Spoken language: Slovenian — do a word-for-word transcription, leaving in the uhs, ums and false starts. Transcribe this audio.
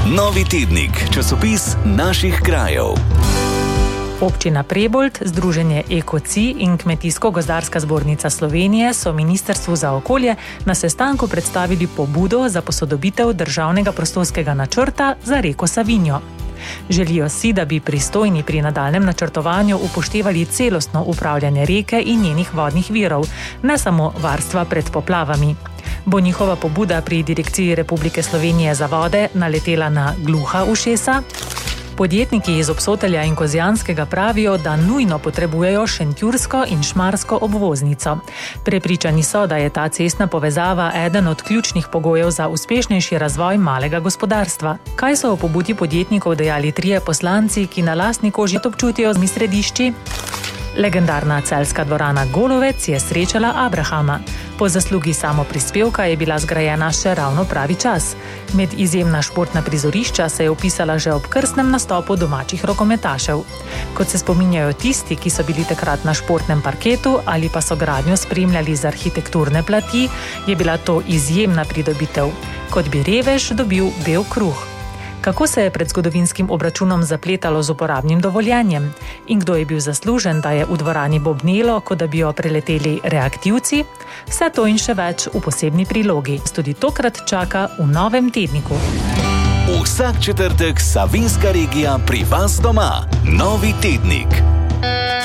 Novi tednik, časopis naših krajev. Občina Prebold, Združenje Ekoci in Kmetijsko-gozdarska zbornica Slovenije so Ministrstvu za okolje na sestanku predstavili pobudo za posodobitev državnega prostorskega načrta za reko Savinjo. Želijo si, da bi pristojni pri nadaljnjem načrtovanju upoštevali celostno upravljanje reke in njenih vodnih virov, ne samo varstva pred poplavami. Bo njihova pobuda pri Direkciji Republike Slovenije za vode naletela na gluha ušesa? Podjetniki iz Obsotelja in Kozjanskega pravijo, da nujno potrebujejo šentjursko in šmarsko obvoznico. Prepričani so, da je ta cestna povezava eden od ključnih pogojev za uspešnejši razvoj malega gospodarstva. Kaj so o pobudi podjetnikov dejali trije poslanci, ki na lastni koži občutijo z središči? Legendarna celjska dvorana Golovec je srečala Abrahama. Po zaslugi samoprispevka je bila zgrajena še ravno pravi čas. Med izjemna športna prizorišča se je vpisala že ob krstnem nastopu domačih rokometašev. Kot se spominjajo tisti, ki so bili takrat na športnem parketu ali pa so gradnjo spremljali z arhitekturne plati, je bila to izjemna pridobitev. Kot bi revež dobil bel kruh. Kako se je pred zgodovinskim obračunom zapletalo z uporabnim dovoljenjem? In kdo je bil zaslužen, da je v dvorani bobnelo, kot da bi jo preleteli reaktivci? Vse to in še več v posebni prilogi. Tudi tokrat čaka v novem tedniku. Vsak četrtek Savinjska regija pri vas doma. Novi tednik.